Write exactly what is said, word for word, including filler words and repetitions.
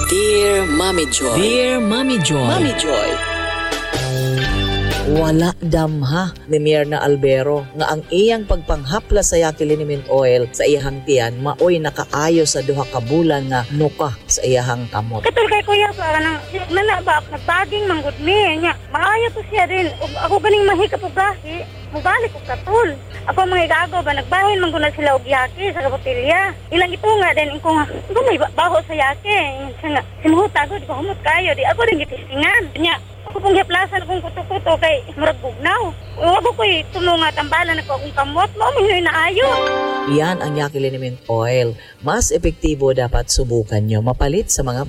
Dear Mommy Joy. Dear Mommy Joy. Mommy Joy. Wala damha ni Myrna Albero nga ang iyang pagpanghapla sa Yakilin Mint Oil sa iyahang tiyan maoy nakaayo sa duha ka bulan nga nuka sa iyahang kamot. Katul kay kuya para nang nana ba nagbaging manggod mi nya. Maayo to siya din. Ug ako ganing mahika po gahi. Mubalik ko katul. Ako mga igago ba nagbahin man guna sila og yaki sa kapotilya. Ilang ito nga din ko nga may baho sa yaki. Nga simuhuta gud ko humot kayo di ako rin gitistingan. Nya ako pong hiplasan akong kuto-kuto kay murag bugnaw. Huwag ko'y tulunga tambalan ako akong kamot mo, may naayo. Yan ang Yakilin Mint Oil. Mas epektibo dapat subukan nyo mapalit sa mga